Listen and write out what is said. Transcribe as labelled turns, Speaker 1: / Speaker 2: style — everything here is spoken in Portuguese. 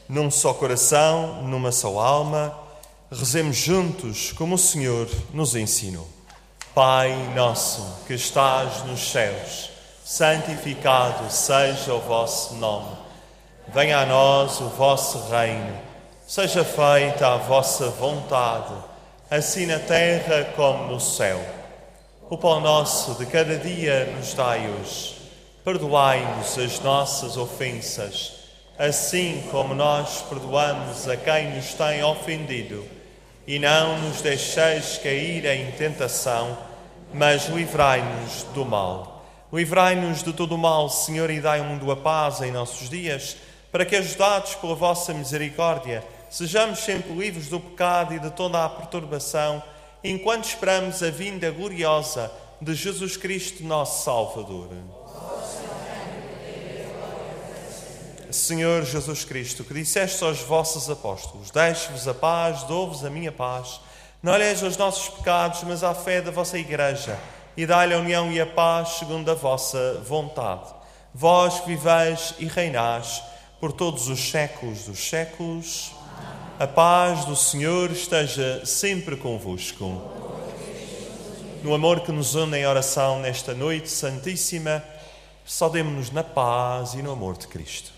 Speaker 1: num só coração, numa só alma, rezemos juntos como o Senhor nos ensinou. Pai nosso que estás nos céus, santificado seja o vosso nome. Venha a nós o vosso reino. Seja feita a vossa vontade, assim na terra como no céu. O pão nosso de cada dia nos dai hoje. Perdoai-nos as nossas ofensas, assim como nós perdoamos a quem nos tem ofendido. E não nos deixeis cair em tentação, mas livrai-nos do mal. Livrai-nos de todo o mal, Senhor, e dai ao mundo a paz em nossos dias, para que, ajudados pela vossa misericórdia, sejamos sempre livres do pecado e de toda a perturbação, enquanto esperamos a vinda gloriosa de Jesus Cristo, nosso Salvador. Senhor Jesus Cristo, que disseste aos vossos apóstolos: deixo-vos a paz, dou-vos a minha paz. Não olheis aos nossos pecados, mas à fé da vossa Igreja, e dai-lhe a união e a paz segundo a vossa vontade. Vós que viveis e reinais por todos os séculos dos séculos. A paz do Senhor esteja sempre convosco. No amor que nos une em oração nesta noite santíssima, saudemo-nos na paz e no amor de Cristo.